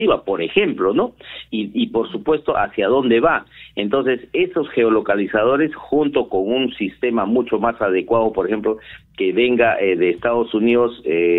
por ejemplo, ¿no? Y por supuesto, ¿hacia dónde va? Entonces, esos geolocalizadores, junto con un sistema mucho más adecuado, por ejemplo, que venga de Estados Unidos,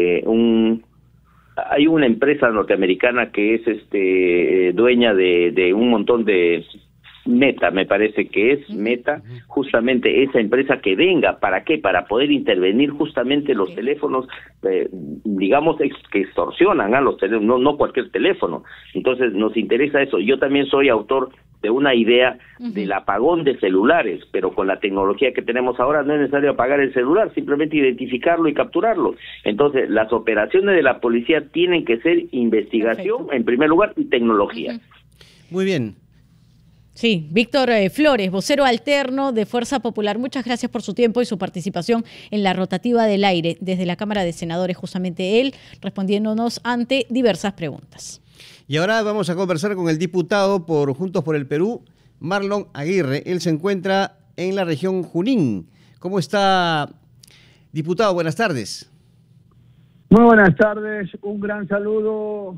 hay una empresa norteamericana que es dueña de un montón de... Meta, me parece que es Meta, justamente esa empresa que venga, ¿para qué? Para poder intervenir justamente los teléfonos, digamos, que extorsionan a los teléfonos, no cualquier teléfono. Entonces nos interesa eso. Yo también soy autor de una idea del apagón de celulares, pero con la tecnología que tenemos ahora no es necesario apagar el celular, simplemente identificarlo y capturarlo. Entonces las operaciones de la policía tienen que ser investigación, en primer lugar, y tecnología. Muy bien. Sí, Víctor Flores, vocero alterno de Fuerza Popular. Muchas gracias por su tiempo y su participación en la rotativa del aire desde la Cámara de Senadores, justamente él respondiéndonos ante diversas preguntas. Y ahora vamos a conversar con el diputado por Juntos por el Perú, Marlon Aguirre. Él se encuentra en la región Junín. ¿Cómo está, diputado? Buenas tardes. Muy buenas tardes, un gran saludo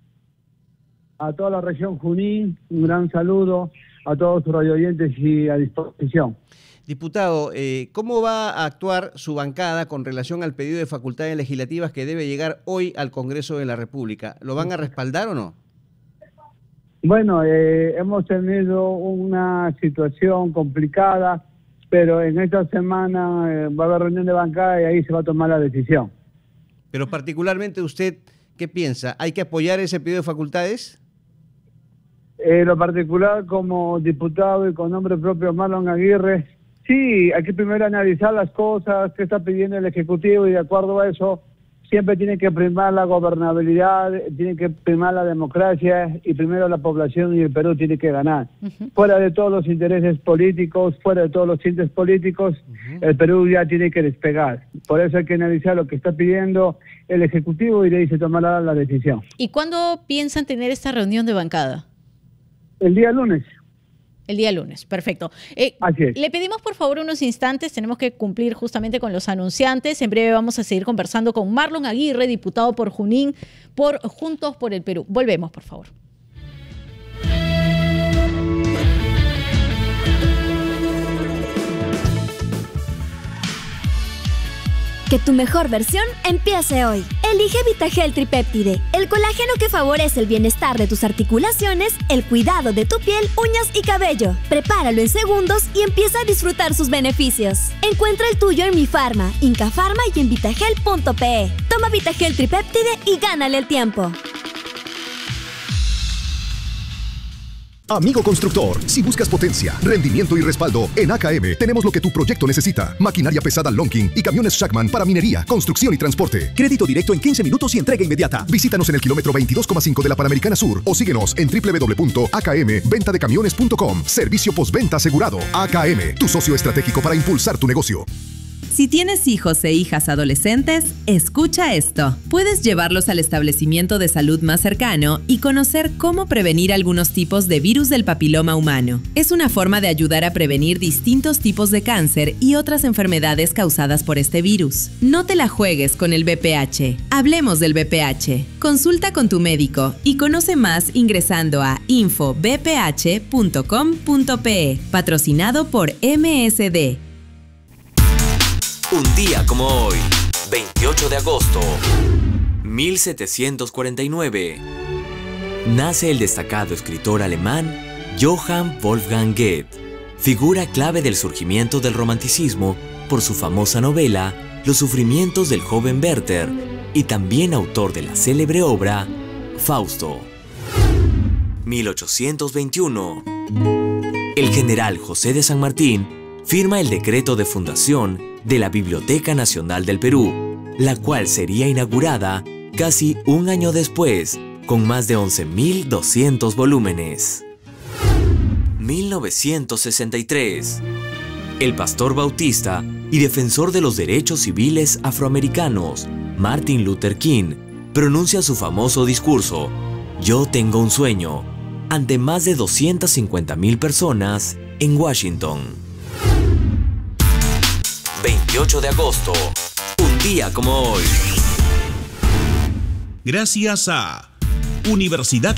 a toda la región Junín, un gran saludo a todos sus radioyentes y a disposición. Diputado, ¿cómo va a actuar su bancada con relación al pedido de facultades legislativas que debe llegar hoy al Congreso de la República? ¿Lo van a respaldar o no? Bueno, hemos tenido una situación complicada, pero en esta semana va a haber reunión de bancada y ahí se va a tomar la decisión. Pero particularmente usted, ¿qué piensa? ¿Hay que apoyar ese pedido de facultades? Lo particular, como diputado y con nombre propio Marlon Aguirre, sí, hay que primero analizar las cosas, qué está pidiendo el Ejecutivo, y de acuerdo a eso, siempre tiene que primar la gobernabilidad, tiene que primar la democracia, y primero la población y el Perú tiene que ganar. Fuera de todos los intereses políticos, fuera de todos los tintes políticos, el Perú ya tiene que despegar. Por eso hay que analizar lo que está pidiendo el Ejecutivo y de ahí se tomará la decisión. ¿Y cuándo piensan tener esta reunión de bancada? El día lunes. El día lunes, perfecto. Así es. Le pedimos por favor unos instantes, tenemos que cumplir justamente con los anunciantes. En breve vamos a seguir conversando con Marlon Aguirre, diputado por Junín, por Juntos por el Perú. Volvemos, por favor. Que tu mejor versión empiece hoy. Elige Vitagel Tripéptide, el colágeno que favorece el bienestar de tus articulaciones, el cuidado de tu piel, uñas y cabello. Prepáralo en segundos y empieza a disfrutar sus beneficios. Encuentra el tuyo en Mi Farma, Inca Farma y en vitagel.pe. Toma Vitagel Tripéptide y gánale el tiempo. Amigo constructor, si buscas potencia, rendimiento y respaldo, en AKM tenemos lo que tu proyecto necesita. Maquinaria pesada Lonking y camiones Shackman para minería, construcción y transporte. Crédito directo en 15 minutos y entrega inmediata. Visítanos en el kilómetro 22,5 de la Panamericana Sur o síguenos en www.akmventadecamiones.com. Servicio postventa asegurado. AKM, tu socio estratégico para impulsar tu negocio. Si tienes hijos e hijas adolescentes, escucha esto. Puedes llevarlos al establecimiento de salud más cercano y conocer cómo prevenir algunos tipos de virus del papiloma humano. Es una forma de ayudar a prevenir distintos tipos de cáncer y otras enfermedades causadas por este virus. No te la juegues con el VPH. Hablemos del VPH. Consulta con tu médico y conoce más ingresando a infovph.com.pe. Patrocinado por MSD. Un día como hoy, 28 de agosto, 1749, nace el destacado escritor alemán Johann Wolfgang Goethe, figura clave del surgimiento del romanticismo por su famosa novela Los sufrimientos del joven Werther y también autor de la célebre obra Fausto. 1821, el general José de San Martín firma el decreto de fundación de la Biblioteca Nacional del Perú, la cual sería inaugurada casi un año después, con más de 11.200 volúmenes. 1963. El pastor bautista y defensor de los derechos civiles afroamericanos, Martin Luther King, pronuncia su famoso discurso, Yo tengo un sueño, ante más de 250.000 personas en Washington. 28 de agosto, un día como hoy. Gracias a Universidad